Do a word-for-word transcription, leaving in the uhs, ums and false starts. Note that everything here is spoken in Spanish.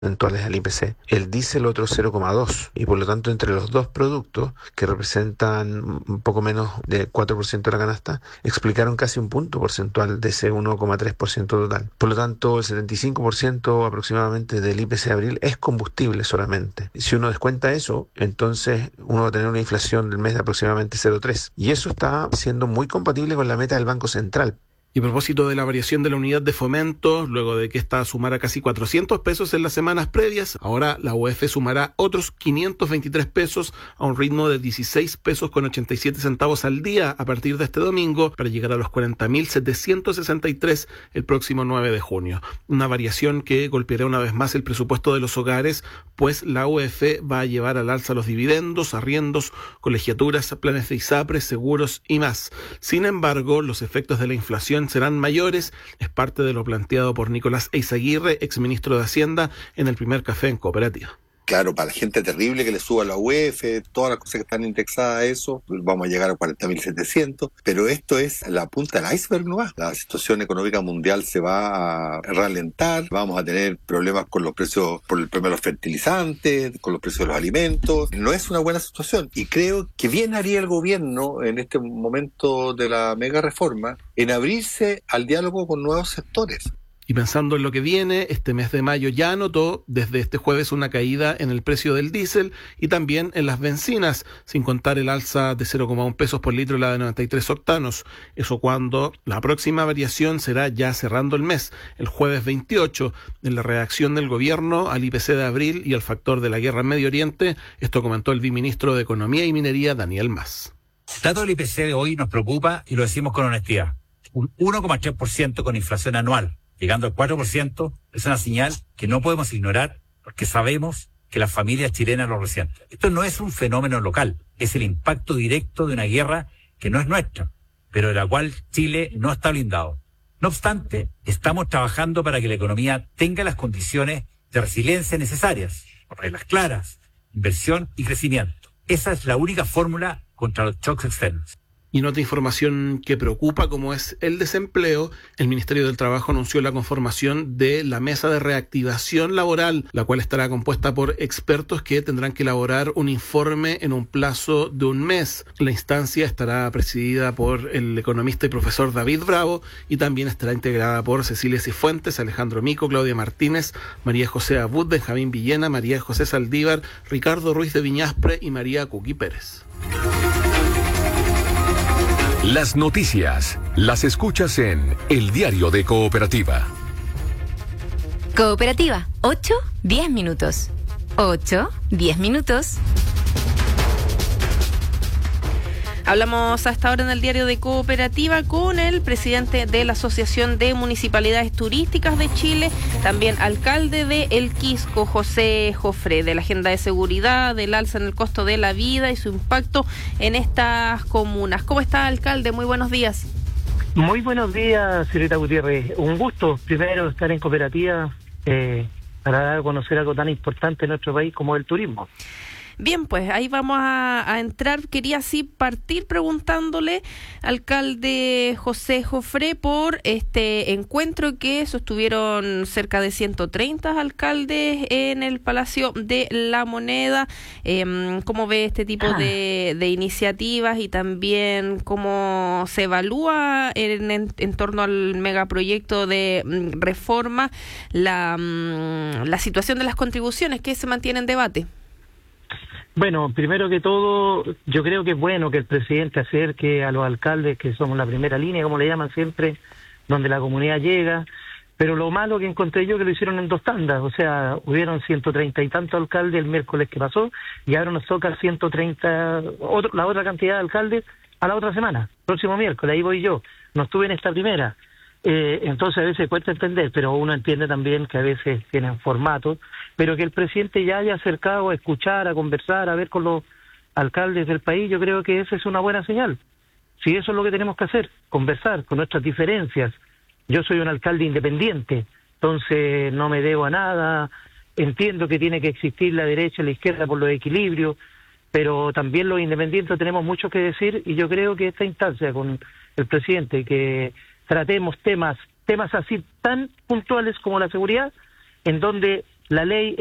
porcentuales al I P C, el diésel otro cero coma dos, y por lo tanto entre los dos productos, que representan un poco menos de cuatro por ciento de la canasta, explicaron casi un punto porcentual de ese uno coma tres por ciento total. Por lo tanto, el setenta y cinco por ciento aproximadamente del I P C de abril es combustible solamente. Si uno descuenta eso, entonces uno va a tener una inflación del mes de aproximadamente cero coma tres, y eso está siendo muy compatible con la meta del Banco Central. Y a propósito de la variación de la unidad de fomento, luego de que esta sumara casi cuatrocientos pesos en las semanas previas, ahora la U E F sumará otros quinientos veintitrés pesos a un ritmo de dieciséis pesos con ochenta y siete centavos al día a partir de este domingo, para llegar a los cuarenta mil setecientos sesenta y tres el próximo nueve de junio. Una variación que golpeará una vez más el presupuesto de los hogares, pues la U E F va a llevar al alza los dividendos, arriendos, colegiaturas, planes de ISAPRE, seguros y más. Sin embargo, los efectos de la inflación serán mayores, es parte de lo planteado por Nicolás Eizaguirre, exministro de Hacienda, en el primer café en Cooperativa. Claro, para la gente terrible que le suba la U E F, todas las cosas que están indexadas a eso, vamos a llegar a cuarenta mil setecientos, pero esto es la punta del iceberg, ¿no? La situación económica mundial se va a ralentar, vamos a tener problemas con los precios, por el problema de los fertilizantes, con los precios de los alimentos. No es una buena situación, y creo que bien haría el gobierno en este momento de la mega reforma en abrirse al diálogo con nuevos sectores. Y pensando en lo que viene, este mes de mayo ya anotó desde este jueves una caída en el precio del diésel y también en las bencinas, sin contar el alza de cero coma uno pesos por litro la de noventa y tres octanos. Eso cuando la próxima variación será ya cerrando el mes, el jueves veintiocho, en la reacción del gobierno al I P C de abril y al factor de la guerra en Medio Oriente. Esto comentó el viceministro de Economía y Minería, Daniel Mas. Dato del I P C de hoy nos preocupa y lo decimos con honestidad. Un uno coma tres por ciento con inflación anual, llegando al cuatro por ciento, es una señal que no podemos ignorar porque sabemos que las familias chilenas lo resienten. Esto no es un fenómeno local, es el impacto directo de una guerra que no es nuestra, pero de la cual Chile no está blindado. No obstante, estamos trabajando para que la economía tenga las condiciones de resiliencia necesarias, reglas claras, inversión y crecimiento. Esa es la única fórmula contra los shocks externos. Y en otra información que preocupa, como es el desempleo, el Ministerio del Trabajo anunció la conformación de la Mesa de Reactivación Laboral, la cual estará compuesta por expertos que tendrán que elaborar un informe en un plazo de un mes. La instancia estará presidida por el economista y profesor David Bravo y también estará integrada por Cecilia Cifuentes, Alejandro Mico, Claudia Martínez, María José Abud, Benjamín Villena, María José Saldívar, Ricardo Ruiz de Viñaspre y María Cuqui Pérez. Las noticias las escuchas en El Diario de Cooperativa. Cooperativa, ocho, diez minutos. ocho, diez minutos. Hablamos hasta ahora en el Diario de Cooperativa con el presidente de la Asociación de Municipalidades Turísticas de Chile, también alcalde de El Quisco, José Jofré, de la agenda de seguridad, del alza en el costo de la vida y su impacto en estas comunas. ¿Cómo está, alcalde? Muy buenos días. Muy buenos días, señorita Gutiérrez. Un gusto, primero, estar en Cooperativa eh, para dar a conocer algo tan importante en nuestro país como el turismo. Bien, pues ahí vamos a, a entrar. Quería así partir preguntándole, alcalde José Jofré, por este encuentro que sostuvieron cerca de ciento treinta alcaldes en el Palacio de la Moneda. Eh, ¿Cómo ve este tipo de, de iniciativas y también cómo se evalúa en, en, en torno al megaproyecto de mm, reforma la, mm, la situación de las contribuciones que se mantiene en debate? Bueno, primero que todo, yo creo que es bueno que el presidente acerque a los alcaldes, que somos la primera línea, como le llaman siempre, donde la comunidad llega, pero lo malo que encontré yo que lo hicieron en dos tandas, o sea, hubieron ciento treinta y tantos alcaldes el miércoles que pasó, y ahora nos toca ciento treinta, otro, la otra cantidad de alcaldes a la otra semana, próximo miércoles, ahí voy yo, no estuve en esta primera. Eh, entonces a veces cuesta entender, pero uno entiende también que a veces tienen formatos, pero que el presidente ya haya acercado a escuchar, a conversar, a ver con los alcaldes del país, yo creo que esa es una buena señal. Si eso es lo que tenemos que hacer, conversar con nuestras diferencias. Yo soy un alcalde independiente, entonces no me debo a nada, entiendo que tiene que existir la derecha y la izquierda por los equilibrios, pero también los independientes tenemos mucho que decir, y yo creo que esta instancia con el presidente, que tratemos temas, temas así tan puntuales como la seguridad, en donde la ley